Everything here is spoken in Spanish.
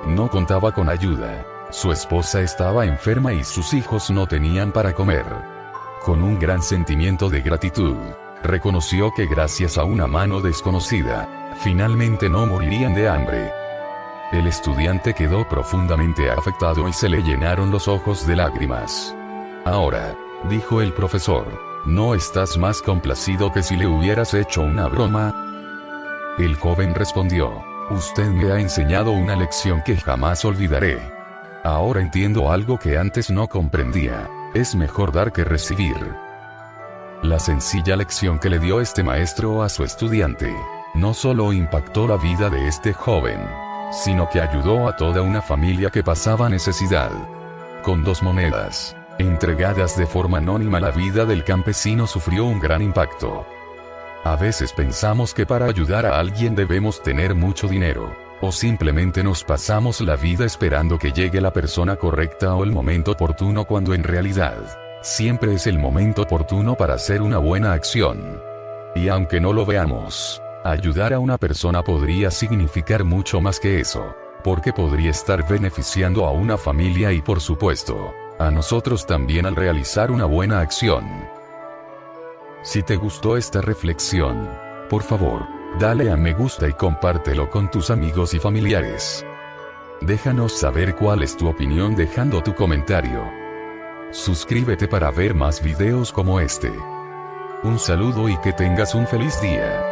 No contaba con ayuda. Su esposa estaba enferma y sus hijos no tenían para comer. Con un gran sentimiento de gratitud, reconoció que gracias a una mano desconocida, finalmente no morirían de hambre. El estudiante quedó profundamente afectado y se le llenaron los ojos de lágrimas. Ahora, dijo el profesor, ¿no estás más complacido que si le hubieras hecho una broma? El joven respondió, usted me ha enseñado una lección que jamás olvidaré. Ahora entiendo algo que antes no comprendía, es mejor dar que recibir. La sencilla lección que le dio este maestro a su estudiante, no solo impactó la vida de este joven, sino que ayudó a toda una familia que pasaba necesidad. Con 2 monedas, entregadas de forma anónima, la vida del campesino sufrió un gran impacto. A veces pensamos que para ayudar a alguien debemos tener mucho dinero, o simplemente nos pasamos la vida esperando que llegue la persona correcta o el momento oportuno, cuando en realidad, siempre es el momento oportuno para hacer una buena acción. Y aunque no lo veamos, ayudar a una persona podría significar mucho más que eso, porque podría estar beneficiando a una familia y, por supuesto, a nosotros también al realizar una buena acción. Si te gustó esta reflexión, por favor, dale a me gusta y compártelo con tus amigos y familiares. Déjanos saber cuál es tu opinión dejando tu comentario. Suscríbete para ver más videos como este. Un saludo y que tengas un feliz día.